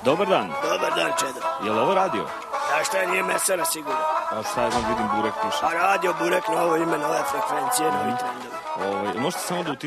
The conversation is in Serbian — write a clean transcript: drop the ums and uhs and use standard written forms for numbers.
Dobar dan. Dobar dan, Čedo. Je li ovo radio? Ja šta nije mesara sigurno. A šta je, vidim Burek piše. A radio Burek, novo ime, nove frekvencije, novi trendovi. Možete samo da